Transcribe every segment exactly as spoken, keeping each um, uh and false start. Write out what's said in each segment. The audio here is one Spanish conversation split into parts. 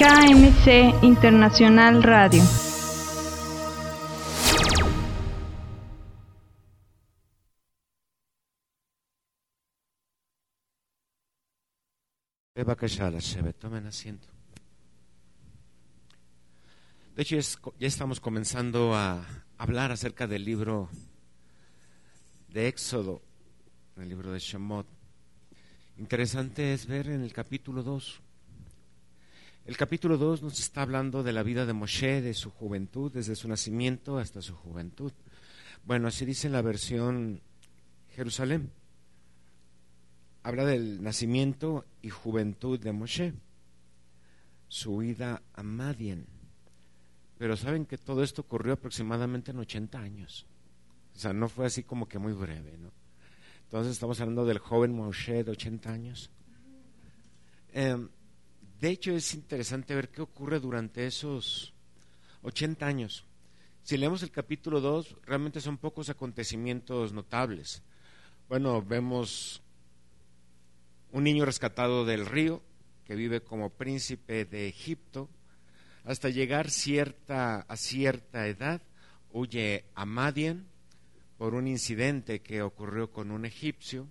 K M C Internacional Radio. Tomen asiento. De hecho, ya estamos comenzando a hablar acerca del libro de Éxodo, el libro de Shemot. Interesante es ver en el capítulo dos. El capítulo dos nos está hablando de la vida de Moshe, de su juventud, desde su nacimiento hasta su juventud. Bueno, así dice en la versión Jerusalén. Habla del nacimiento y juventud de Moshe, su ida a Madián. Pero saben que todo esto ocurrió aproximadamente en ochenta años. O sea, no fue así como que muy breve, ¿no? Entonces estamos hablando del joven Moshe de ochenta años. Eh, de hecho, es interesante ver qué ocurre durante esos ochenta años. Si leemos el capítulo dos, realmente son pocos acontecimientos notables. Bueno, vemos un niño rescatado del río, que vive como príncipe de Egipto, hasta llegar cierta, a cierta edad, huye a Madián por un incidente que ocurrió con un egipcio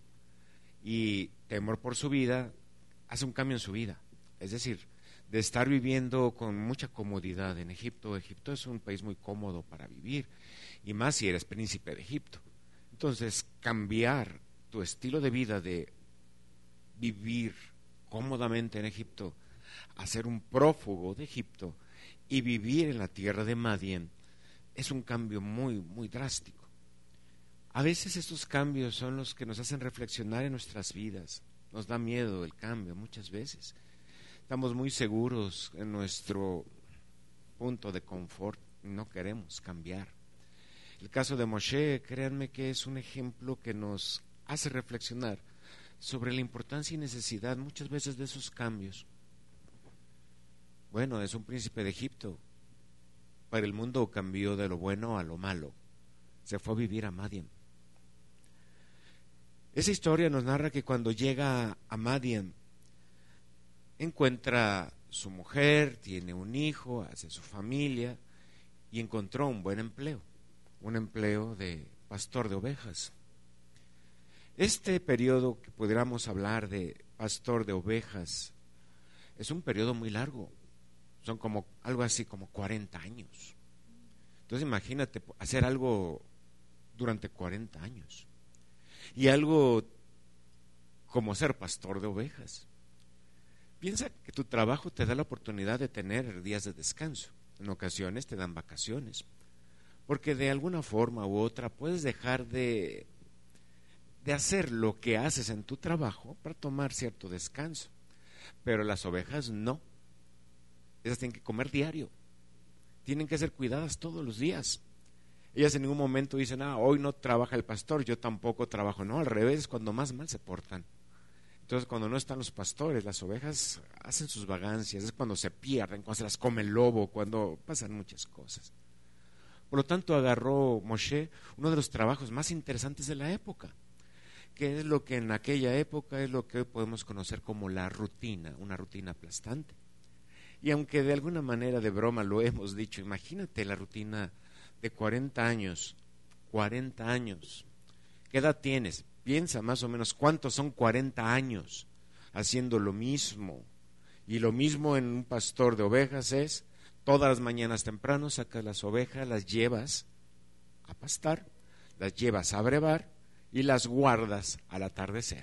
y temor por su vida, hace un cambio en su vida. Es decir, de estar viviendo con mucha comodidad en Egipto. Egipto es un país muy cómodo para vivir, y más si eres príncipe de Egipto. Entonces, cambiar tu estilo de vida de vivir cómodamente en Egipto a ser un prófugo de Egipto y vivir en la tierra de Madián es un cambio muy, muy drástico. A veces estos cambios son los que nos hacen reflexionar en nuestras vidas. Nos da miedo el cambio muchas veces. Estamos muy seguros en nuestro punto de confort, no queremos cambiar. El caso de Moshe, créanme que es un ejemplo que nos hace reflexionar sobre la importancia y necesidad muchas veces de esos cambios. Bueno, es un príncipe de Egipto. Para el mundo cambió de lo bueno a lo malo. Se fue a vivir a Madián. Esa historia nos narra que cuando llega a Madián, encuentra su mujer, tiene un hijo, hace su familia y encontró un buen empleo, un empleo de pastor de ovejas. Este periodo que pudiéramos hablar de pastor de ovejas es un periodo muy largo, son como algo así como cuarenta años. Entonces imagínate hacer algo durante cuarenta años y algo como ser pastor de ovejas. Piensa que tu trabajo te da la oportunidad de tener días de descanso, en ocasiones te dan vacaciones, porque de alguna forma u otra puedes dejar de de hacer lo que haces en tu trabajo para tomar cierto descanso. Pero las ovejas no. Esas tienen que comer diario. Tienen que ser cuidadas todos los días. Ellas en ningún momento dicen, ah, hoy no trabaja el pastor, yo tampoco trabajo. No, al revés, es cuando más mal se portan. Entonces, cuando no están los pastores, las ovejas hacen sus vagancias, es cuando se pierden, cuando se las come el lobo, cuando pasan muchas cosas. Por lo tanto, agarró Moshe uno de los trabajos más interesantes de la época, que es lo que en aquella época es lo que hoy podemos conocer como la rutina, una rutina aplastante. Y aunque de alguna manera de broma lo hemos dicho, imagínate la rutina de cuarenta años, cuarenta años. ¿Qué edad tienes? Piensa más o menos cuántos son cuarenta años haciendo lo mismo. Y lo mismo en un pastor de ovejas es, todas las mañanas temprano sacas las ovejas, las llevas a pastar, las llevas a brevar y las guardas al atardecer.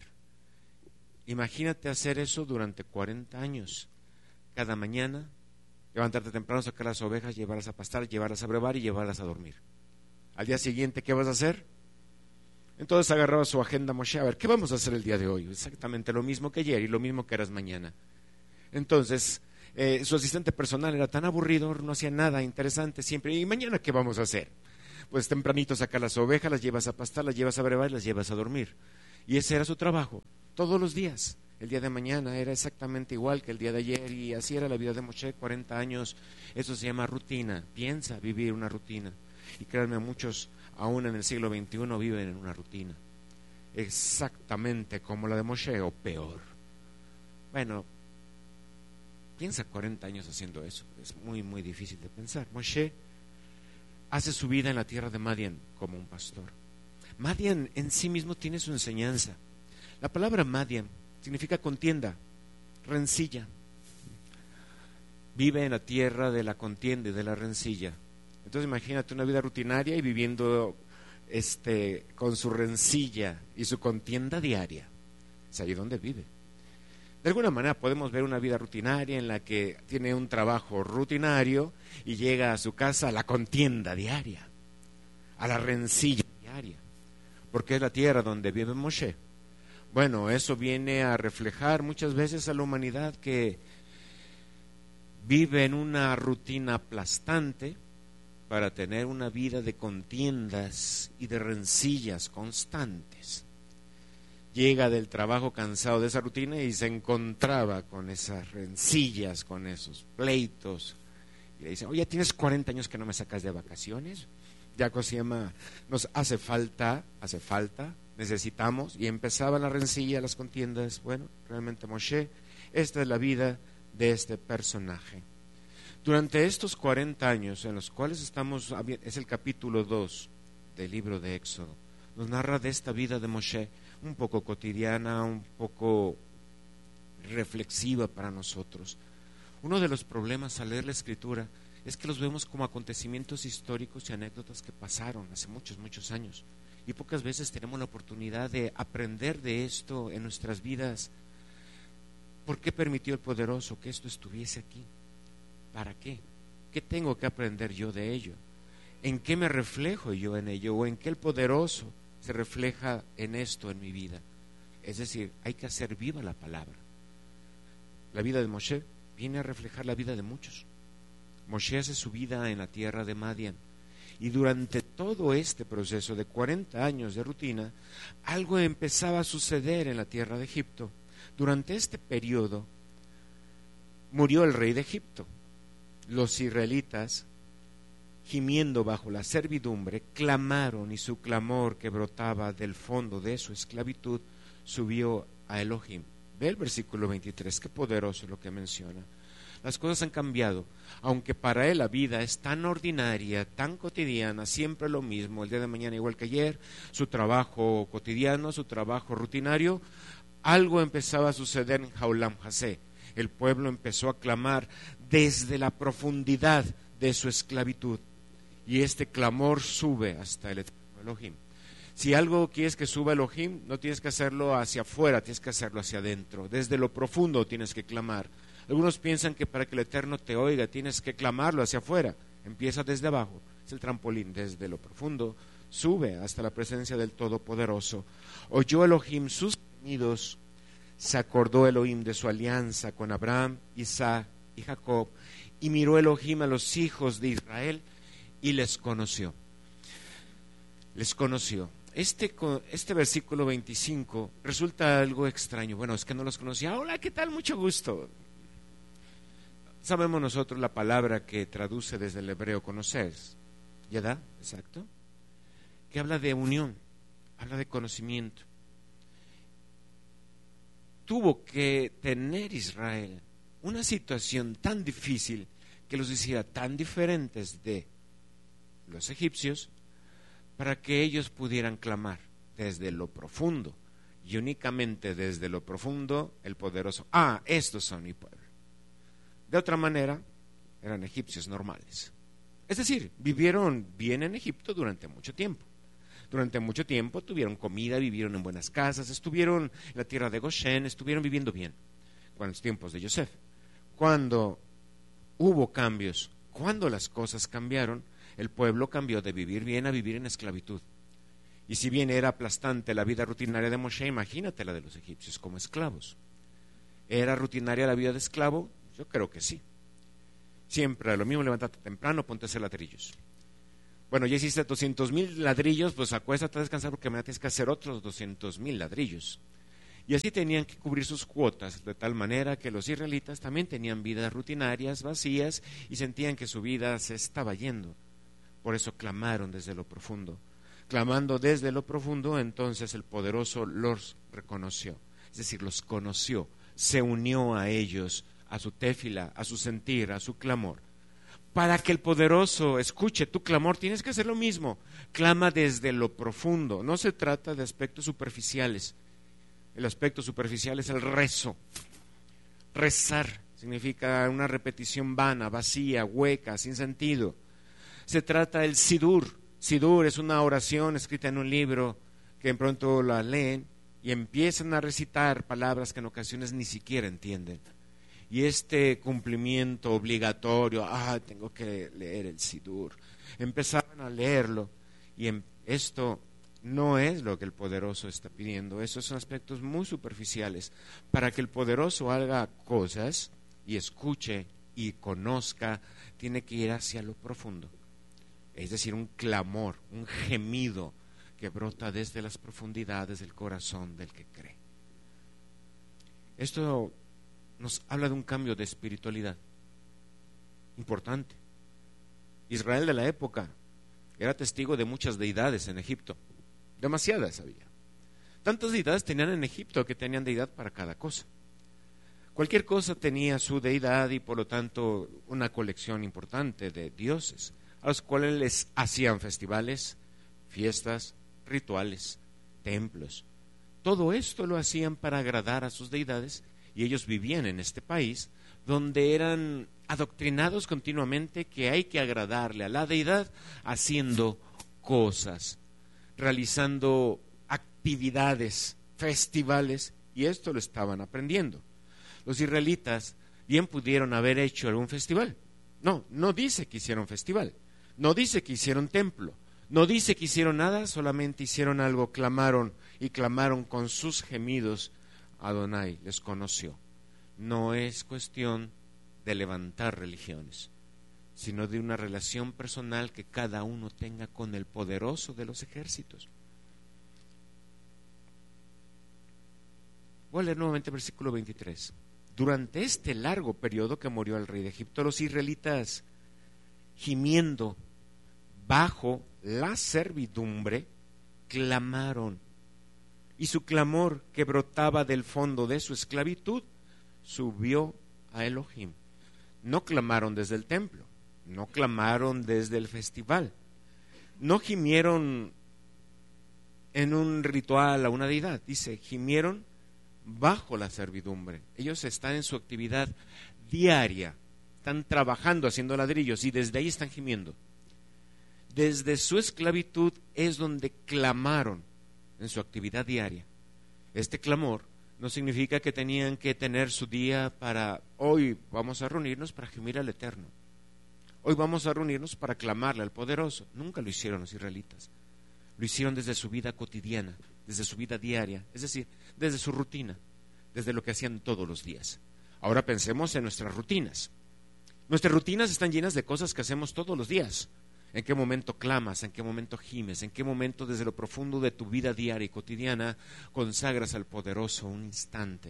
Imagínate hacer eso durante cuarenta años. Cada mañana, levantarte temprano, sacar las ovejas, llevarlas a pastar, llevarlas a brevar y llevarlas a dormir. Al día siguiente, ¿qué vas a hacer? Entonces agarraba su agenda Moshe, a ver, ¿qué vamos a hacer el día de hoy? Exactamente lo mismo que ayer y lo mismo que harás mañana. Entonces, eh, su asistente personal era tan aburrido, no hacía nada interesante siempre. ¿Y mañana qué vamos a hacer? Pues tempranito sacas las ovejas, las llevas a pastar, las llevas a brevar y las llevas a dormir. Y ese era su trabajo, todos los días. El día de mañana era exactamente igual que el día de ayer, y así era la vida de Moshe, cuarenta años. Eso se llama rutina. Piensa vivir una rutina. Y créanme, muchos aún en el siglo veintiuno viven en una rutina exactamente como la de Moshe o peor. Bueno, Piensa cuarenta años haciendo eso, es muy, muy difícil de pensar. Moshe hace su vida en la tierra de Madián como un pastor. Madián en sí mismo tiene su enseñanza. La palabra Madián significa contienda, rencilla. Vive en la tierra de la contienda y de la rencilla. Entonces imagínate una vida rutinaria y viviendo este, con su rencilla y su contienda diaria. Es ahí donde vive. De alguna manera podemos ver una vida rutinaria en la que tiene un trabajo rutinario y llega a su casa a la contienda diaria, a la rencilla diaria, porque es la tierra donde vive Moshe. Bueno, eso viene a reflejar muchas veces a la humanidad que vive en una rutina aplastante para tener una vida de contiendas y de rencillas constantes. Llega del trabajo cansado de esa rutina y se encontraba con esas rencillas, con esos pleitos. Y le dicen, oye, tienes cuarenta años que no me sacas de vacaciones. Ya se llama, nos hace falta, hace falta, necesitamos. Y empezaba la rencilla, las contiendas. Bueno, realmente Moshe, esta es la vida de este personaje. Durante estos cuarenta años en los cuales estamos, es el capítulo dos del libro de Éxodo, nos narra de esta vida de Moshe, un poco cotidiana, un poco reflexiva para nosotros. Uno de los problemas al leer la Escritura es que los vemos como acontecimientos históricos y anécdotas que pasaron hace muchos, muchos años. Y pocas veces tenemos la oportunidad de aprender de esto en nuestras vidas. ¿Por qué permitió el Poderoso que esto estuviese aquí? ¿Para qué? ¿Qué tengo que aprender yo de ello? ¿En qué me reflejo yo en ello? ¿O en qué el Poderoso se refleja en esto en mi vida? Es decir, hay que hacer viva la palabra. La vida de Moshe viene a reflejar la vida de muchos. Moshe hace su vida en la tierra de Madián, y durante todo este proceso de cuarenta años de rutina, algo empezaba a suceder en la tierra de Egipto. Durante este periodo murió el rey de Egipto. Los israelitas, gimiendo bajo la servidumbre, clamaron, y su clamor, que brotaba del fondo de su esclavitud, subió a Elohim. Ve el versículo veintitrés, qué poderoso lo que menciona. Las cosas han cambiado, aunque para él la vida es tan ordinaria, tan cotidiana, siempre lo mismo, el día de mañana igual que ayer, su trabajo cotidiano, su trabajo rutinario. Algo empezaba a suceder en Jaulam Hasé. El pueblo empezó a clamar desde la profundidad de su esclavitud, y este clamor sube hasta el eterno Elohim. Si algo quieres que suba Elohim, no tienes que hacerlo hacia afuera, tienes que hacerlo hacia adentro. Desde lo profundo tienes que clamar. Algunos piensan que para que el Eterno te oiga tienes que clamarlo hacia afuera. Empieza desde abajo, es el trampolín. Desde lo profundo sube hasta la presencia del Todopoderoso. Oyó Elohim sus gemidos, se acordó Elohim de su alianza con Abraham, Isaac y Jacob, y miró Elohim a los hijos de Israel y les conoció. Les conoció. Este, este versículo veinticinco resulta algo extraño. Bueno, es que no los conocía. Hola, ¿qué tal? Mucho gusto. Sabemos nosotros la palabra que traduce desde el hebreo conocer, ¿yadá? Exacto. Que habla de unión, habla de conocimiento. Tuvo que tener Israel una situación tan difícil que los hiciera tan diferentes de los egipcios para que ellos pudieran clamar desde lo profundo, y únicamente desde lo profundo el poderoso. Ah, estos son mi pueblo. De otra manera, eran egipcios normales. Es decir, vivieron bien en Egipto durante mucho tiempo. Durante mucho tiempo tuvieron comida, vivieron en buenas casas, estuvieron en la tierra de Goshen, estuvieron viviendo bien con los tiempos de Yosef. Cuando hubo cambios, cuando las cosas cambiaron, el pueblo cambió de vivir bien a vivir en esclavitud. Y si bien era aplastante la vida rutinaria de Moshe, imagínate la de los egipcios como esclavos. ¿Era rutinaria la vida de esclavo? Yo creo que sí. Siempre lo mismo, levántate temprano, ponte a hacer ladrillos. Bueno, ya hiciste doscientos mil ladrillos, pues acuéstate a descansar porque mañana tienes que hacer otros doscientos mil ladrillos. Y así tenían que cubrir sus cuotas, de tal manera que los israelitas también tenían vidas rutinarias, vacías, y sentían que su vida se estaba yendo. Por eso clamaron desde lo profundo. Clamando desde lo profundo, entonces el Poderoso los reconoció, es decir, los conoció, se unió a ellos a su téfila, a su sentir, a su clamor. Para que el poderoso escuche tu clamor, tienes que hacer lo mismo. Clama desde lo profundo. No se trata de aspectos superficiales. El aspecto superficial es el rezo. Rezar significa una repetición vana, vacía, hueca, sin sentido. Se trata del sidur. Sidur es una oración escrita en un libro que en pronto la leen y empiezan a recitar palabras que en ocasiones ni siquiera entienden. Y este cumplimiento obligatorio, ah, tengo que leer el sidur, empezaban a leerlo y en, esto no es lo que el poderoso está pidiendo. Esos son aspectos muy superficiales. Para que el poderoso haga cosas y escuche y conozca, tiene que ir hacia lo profundo. Es decir, un clamor, un gemido que brota desde las profundidades del corazón del que cree. Esto nos habla de un cambio de espiritualidad importante. Israel de la época era testigo de muchas deidades en Egipto, demasiadas había. Tantas deidades tenían en Egipto que tenían deidad para cada cosa. Cualquier cosa tenía su deidad y por lo tanto una colección importante de dioses, a los cuales les hacían festivales, fiestas, rituales, templos. Todo esto lo hacían para agradar a sus deidades. Y ellos vivían en este país donde eran adoctrinados continuamente que hay que agradarle a la deidad haciendo cosas, realizando actividades, festivales, y esto lo estaban aprendiendo. Los israelitas bien pudieron haber hecho algún festival. No, no dice que hicieron festival, no dice que hicieron templo, no dice que hicieron nada, solamente hicieron algo, clamaron y clamaron con sus gemidos. Adonai les conoció. No es cuestión de levantar religiones, sino de una relación personal que cada uno tenga con el poderoso de los ejércitos. Voy a leer nuevamente el versículo veintitrés. Durante este largo periodo que murió el rey de Egipto, los israelitas, gimiendo bajo la servidumbre, clamaron. Y su clamor, que brotaba del fondo de su esclavitud, subió a Elohim. No clamaron desde el templo, no clamaron desde el festival, no gimieron en un ritual a una deidad. Dice, gimieron bajo la servidumbre. Ellos están en su actividad diaria, están trabajando, haciendo ladrillos, y desde ahí están gimiendo. Desde su esclavitud es donde clamaron en su actividad diaria. Este clamor no significa que tenían que tener su día para, hoy vamos a reunirnos para gemir al Eterno, hoy vamos a reunirnos para clamarle al Poderoso. Nunca lo hicieron los israelitas. Lo hicieron desde su vida cotidiana, desde su vida diaria, es decir, desde su rutina, desde lo que hacían todos los días. Ahora pensemos en nuestras rutinas. Nuestras rutinas están llenas de cosas que hacemos todos los días. ¿En qué momento clamas? ¿En qué momento gimes? ¿En qué momento desde lo profundo de tu vida diaria y cotidiana consagras al Poderoso un instante,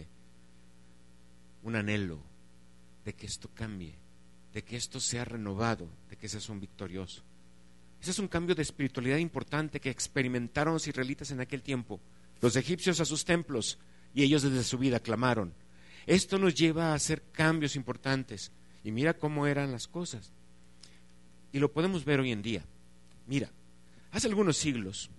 un anhelo de que esto cambie, de que esto sea renovado, de que seas un victorioso? Ese es un cambio de espiritualidad importante que experimentaron los israelitas en aquel tiempo. Los egipcios a sus templos y ellos desde su vida clamaron. Esto nos lleva a hacer cambios importantes. Y mira cómo eran las cosas. Y lo podemos ver hoy en día. Mira, hace algunos siglos,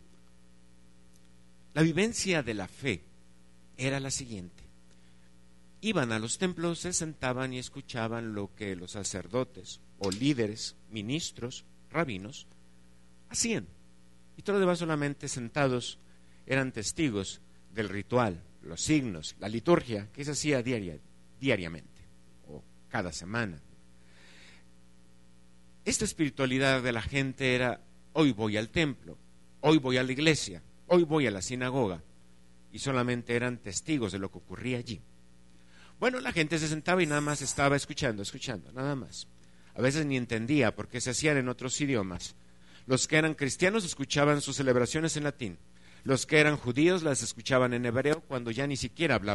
la vivencia de la fe era la siguiente. Iban a los templos, se sentaban y escuchaban lo que los sacerdotes o líderes, ministros, rabinos, hacían. Y todo lo demás solamente sentados eran testigos del ritual, los signos, la liturgia que se hacía diaria, diariamente o cada semana. Esta espiritualidad de la gente era, hoy voy al templo, hoy voy a la iglesia, hoy voy a la sinagoga, y solamente eran testigos de lo que ocurría allí. Bueno, la gente se sentaba y nada más estaba escuchando, escuchando, nada más. A veces ni entendía porque se hacían en otros idiomas. Los que eran cristianos escuchaban sus celebraciones en latín, los que eran judíos las escuchaban en hebreo cuando ya ni siquiera hablaban